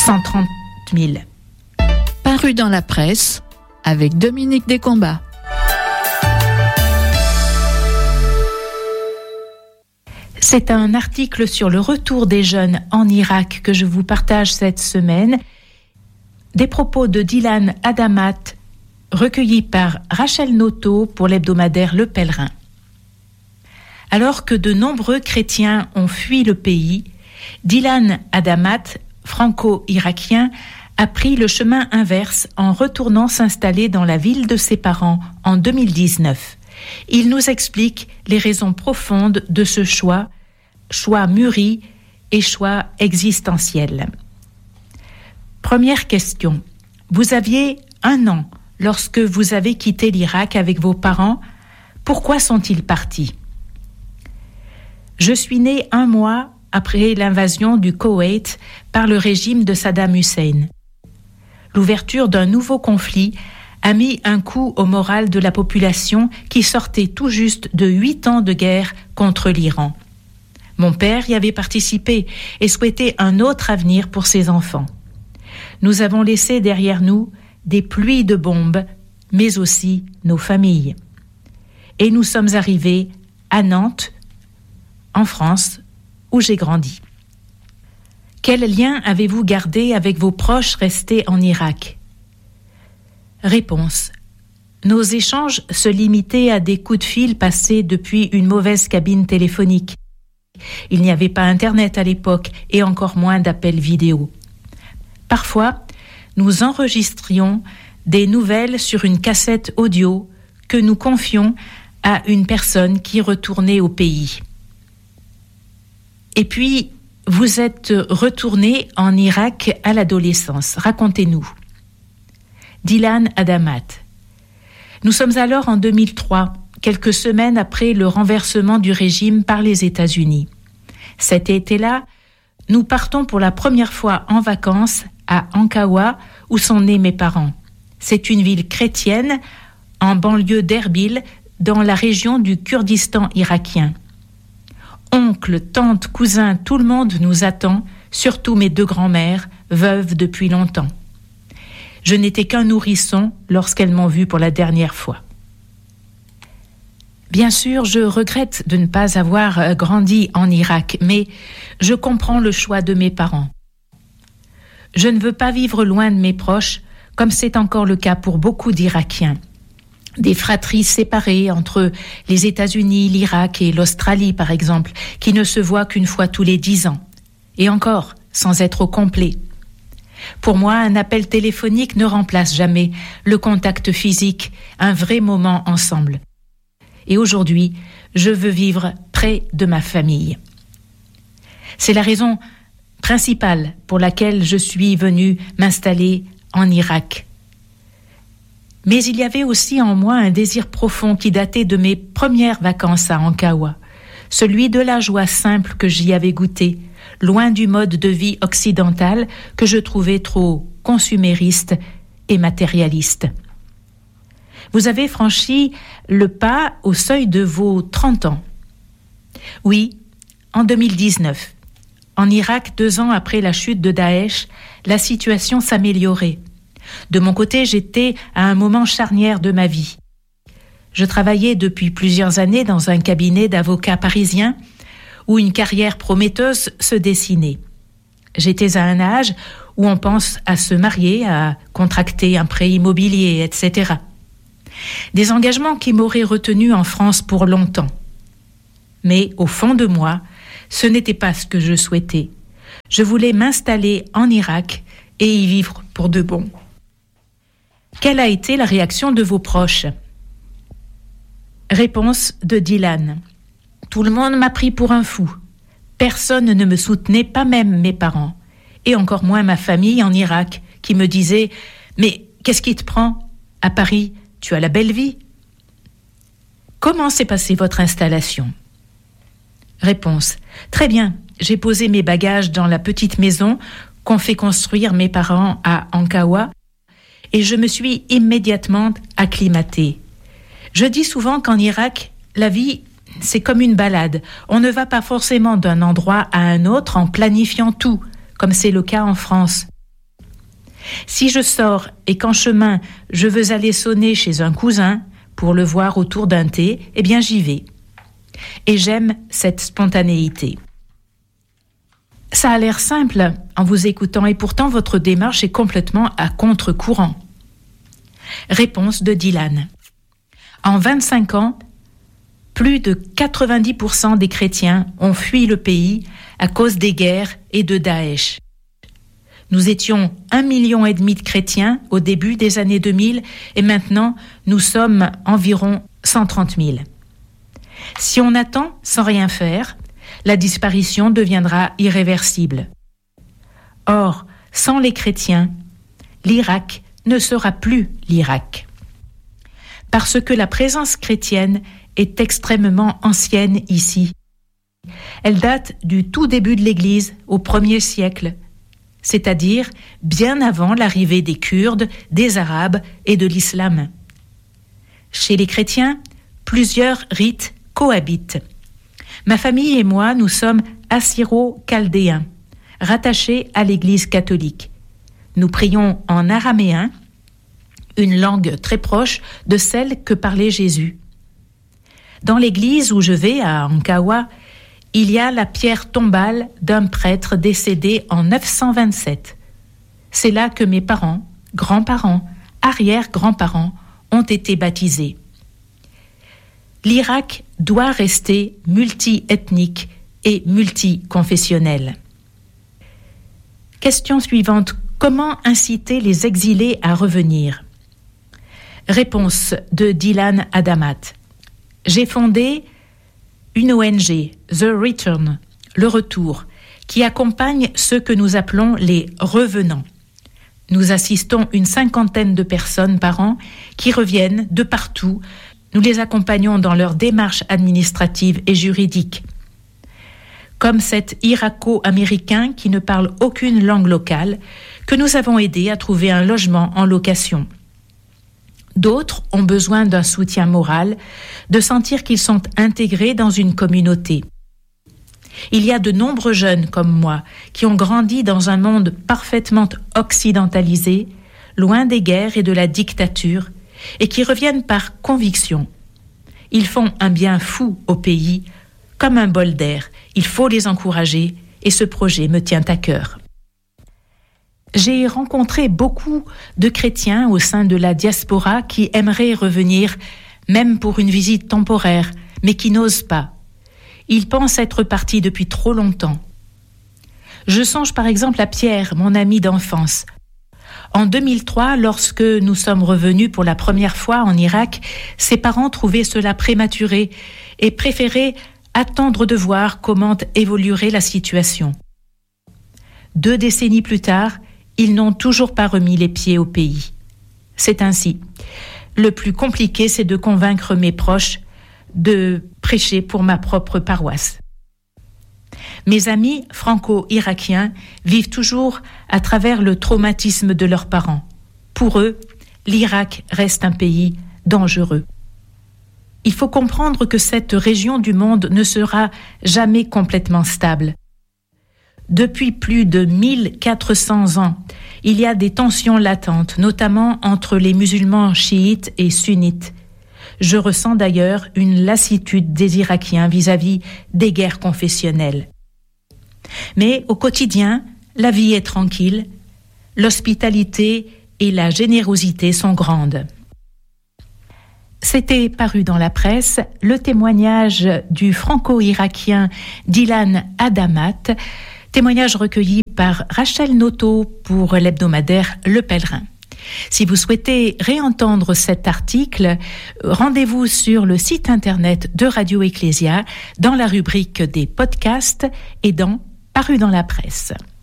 130 000. Paru dans la presse avec Dominique Descombats. C'est un article sur le retour des jeunes en Irak que je vous partage cette semaine. Des propos de Dylan Adamat, recueillis par Rachel Noto pour l'hebdomadaire Le Pèlerin. Alors que de nombreux chrétiens ont fui le pays, Dylan Adamat, franco-irakien, a pris le chemin inverse en retournant s'installer dans la ville de ses parents en 2019. Il nous explique les raisons profondes de ce choix mûri et choix existentiel. Première question. Vous aviez 1 an lorsque vous avez quitté l'Irak avec vos parents. Pourquoi sont-ils partis ? Je suis né 1 mois après l'invasion du Koweït par le régime de Saddam Hussein. L'ouverture d'un nouveau conflit a mis un coup au moral de la population qui sortait tout juste de 8 ans de guerre contre l'Iran. Mon père y avait participé et souhaitait un autre avenir pour ses enfants. Nous avons laissé derrière nous des pluies de bombes, mais aussi nos familles. Et nous sommes arrivés à Nantes, en France, où j'ai grandi. Quel lien avez-vous gardé avec vos proches restés en Irak ? Réponse. Nos échanges se limitaient à des coups de fil passés depuis une mauvaise cabine téléphonique. Il n'y avait pas Internet à l'époque et encore moins d'appels vidéo. Parfois, nous enregistrions des nouvelles sur une cassette audio que nous confions à une personne qui retournait au pays. Et puis, vous êtes retourné en Irak à l'adolescence. Racontez-nous. Dylan Adamat. Nous sommes alors en 2003, quelques semaines après le renversement du régime par les États-Unis. Cet été-là, nous partons pour la première fois en vacances à Ankawa, où sont nés mes parents. C'est une ville chrétienne en banlieue d'Erbil, dans la région du Kurdistan irakien. Oncles, tantes, cousins, tout le monde nous attend, surtout mes 2 grands-mères, veuves depuis longtemps. Je n'étais qu'un nourrisson lorsqu'elles m'ont vu pour la dernière fois. Bien sûr, je regrette de ne pas avoir grandi en Irak, mais je comprends le choix de mes parents. Je ne veux pas vivre loin de mes proches, comme c'est encore le cas pour beaucoup d'Irakiens. Des fratries séparées entre les États-Unis, l'Irak et l'Australie, par exemple, qui ne se voient qu'une fois tous les 10 ans. Et encore, sans être au complet. Pour moi, un appel téléphonique ne remplace jamais le contact physique, un vrai moment ensemble. Et aujourd'hui, je veux vivre près de ma famille. C'est la raison principale pour laquelle je suis venue m'installer en Irak. Mais il y avait aussi en moi un désir profond qui datait de mes premières vacances à Ankawa, celui de la joie simple que j'y avais goûtée, loin du mode de vie occidental que je trouvais trop consumériste et matérialiste. Vous avez franchi le pas au seuil de vos 30 ans. Oui, en 2019. En Irak, 2 ans après la chute de Daesh, la situation s'améliorait. De mon côté, j'étais à un moment charnière de ma vie. Je travaillais depuis plusieurs années dans un cabinet d'avocats parisiens où une carrière prometteuse se dessinait. J'étais à un âge où on pense à se marier, à contracter un prêt immobilier, etc. Des engagements qui m'auraient retenu en France pour longtemps. Mais au fond de moi, ce n'était pas ce que je souhaitais. Je voulais m'installer en Irak et y vivre pour de bon. Quelle a été la réaction de vos proches ? Réponse de Dylan. Tout le monde m'a pris pour un fou. Personne ne me soutenait, pas même mes parents. Et encore moins ma famille en Irak, qui me disait « Mais qu'est-ce qui te prend ? À Paris, tu as la belle vie ?» Comment s'est passée votre installation ? Réponse. Très bien, j'ai posé mes bagages dans la petite maison qu'ont fait construire mes parents à Ankawa et je me suis immédiatement acclimatée. Je dis souvent qu'en Irak, la vie, c'est comme une balade. On ne va pas forcément d'un endroit à un autre en planifiant tout, comme c'est le cas en France. Si je sors et qu'en chemin, je veux aller sonner chez un cousin pour le voir autour d'un thé, eh bien j'y vais. Et j'aime cette spontanéité. Ça a l'air simple en vous écoutant et pourtant votre démarche est complètement à contre-courant. Réponse de Dylan. En 25 ans, plus de 90% des chrétiens ont fui le pays à cause des guerres et de Daesh. Nous étions 1,5 million de chrétiens au début des années 2000 et maintenant nous sommes environ 130 000. Si on attend sans rien faire, la disparition deviendra irréversible. Or, sans les chrétiens, l'Irak ne sera plus l'Irak. Parce que la présence chrétienne est extrêmement ancienne ici. Elle date du tout début de l'Église au 1er siècle, c'est-à-dire bien avant l'arrivée des Kurdes, des Arabes et de l'islam. Chez les chrétiens, plusieurs rites cohabitent. Ma famille et moi, nous sommes assyro-chaldéens, rattachés à l'Église catholique. Nous prions en araméen, une langue très proche de celle que parlait Jésus. Dans l'église où je vais, à Ankawa, il y a la pierre tombale d'un prêtre décédé en 927. C'est là que mes parents, grands-parents, arrière-grands-parents ont été baptisés. L'Irak doit rester multi-ethnique et multi-confessionnel. Question suivante. Comment inciter les exilés à revenir ? Réponse de Dylan Adamat. J'ai fondé une ONG, The Return, le retour, qui accompagne ceux que nous appelons les revenants. Nous assistons une 50aine de personnes par an qui reviennent de partout. Nous les accompagnons dans leurs démarches administratives et juridiques. Comme cet Irako-américain qui ne parle aucune langue locale, que nous avons aidé à trouver un logement en location. D'autres ont besoin d'un soutien moral, de sentir qu'ils sont intégrés dans une communauté. Il y a de nombreux jeunes comme moi qui ont grandi dans un monde parfaitement occidentalisé, loin des guerres et de la dictature, et qui reviennent par conviction. Ils font un bien fou au pays, comme un bol d'air. Il faut les encourager et ce projet me tient à cœur. J'ai rencontré beaucoup de chrétiens au sein de la diaspora qui aimeraient revenir, même pour une visite temporaire, mais qui n'osent pas. Ils pensent être partis depuis trop longtemps. Je songe par exemple à Pierre, mon ami d'enfance. En 2003, lorsque nous sommes revenus pour la première fois en Irak, ses parents trouvaient cela prématuré et préféraient attendre de voir comment évoluerait la situation. 2 décennies plus tard, ils n'ont toujours pas remis les pieds au pays. C'est ainsi. Le plus compliqué, c'est de convaincre mes proches de prêcher pour ma propre paroisse. Mes amis franco-irakiens vivent toujours à travers le traumatisme de leurs parents. Pour eux, l'Irak reste un pays dangereux. Il faut comprendre que cette région du monde ne sera jamais complètement stable. Depuis plus de 1400 ans, il y a des tensions latentes, notamment entre les musulmans chiites et sunnites. Je ressens d'ailleurs une lassitude des Irakiens vis-à-vis des guerres confessionnelles. Mais au quotidien, la vie est tranquille, l'hospitalité et la générosité sont grandes. C'était paru dans la presse le témoignage du franco-irakien Dylan Adamat, témoignage recueilli par Rachel Noto pour l'hebdomadaire Le Pèlerin. Si vous souhaitez réentendre cet article, rendez-vous sur le site internet de Radio Ecclésia dans la rubrique des podcasts et dans Paru dans la presse.